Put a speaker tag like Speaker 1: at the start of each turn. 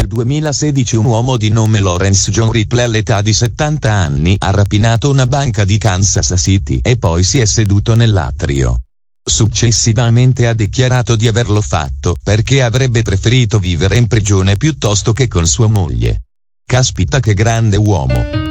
Speaker 1: 2016 un uomo di nome Lawrence John Ripley all'età di 70 anni ha rapinato una banca di Kansas City e poi si è seduto nell'atrio. Successivamente ha dichiarato di averlo fatto perché avrebbe preferito vivere in prigione piuttosto che con sua moglie. Caspita che grande uomo!